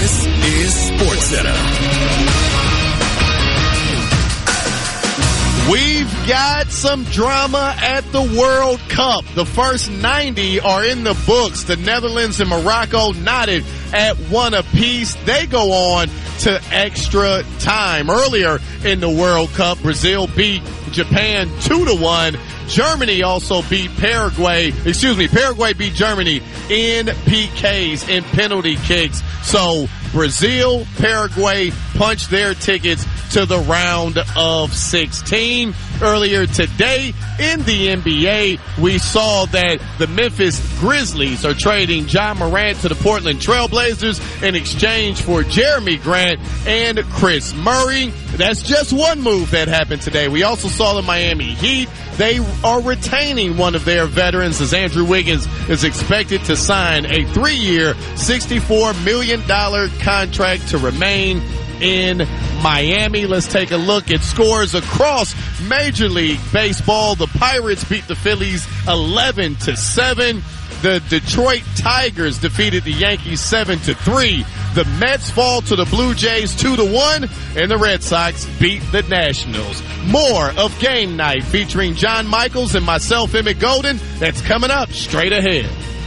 This is SportsCenter. We've got some drama at the World Cup. The first 90 are in the books. The Netherlands and Morocco knotted at 1 apiece. They go on to extra time. Earlier in the World Cup, Brazil beat Japan 2-1. Germany also beat Paraguay beat Germany in PKs, in penalty kicks. So Brazil, Paraguay punched their tickets to the round of 16. Earlier today in the NBA, we saw that the Memphis Grizzlies are trading John Morant to the Portland Trailblazers in exchange for Jeremy Grant and Chris Murray. That's just one move that happened today. We also saw the Miami Heat. They are retaining one of their veterans as Andrew Wiggins is expected to sign a 3-year, $64 million contract to remain in Miami. Let's take a look at scores across Major League Baseball. The Pirates beat the Phillies 11-7. The Detroit Tigers defeated the Yankees 7-3. The Mets fall to the Blue Jays 2-1, and the Red Sox beat the Nationals. More of Game Night featuring John Michaels and myself, Emmett Golden. That's coming up straight ahead.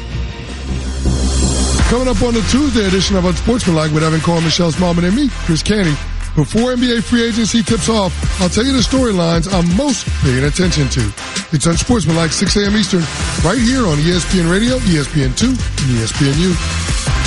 Coming up on the Tuesday edition of Unsportsmanlike with Evan Cohen, Michelle Smallman, and me, Chris Canty. Before NBA free agency tips off, I'll tell you the storylines I'm most paying attention to. It's Unsportsmanlike, 6 a.m. Eastern, right here on ESPN Radio, ESPN2, and ESPNU.